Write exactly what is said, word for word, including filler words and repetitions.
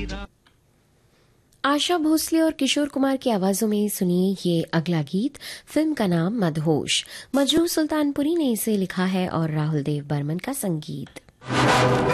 आशा भोसले और किशोर कुमार की आवाजों में सुनिए ये अगला गीत। फिल्म का नाम मदहोश। मजरूह सुल्तानपुरी ने इसे लिखा है और राहुल देव बर्मन का संगीत।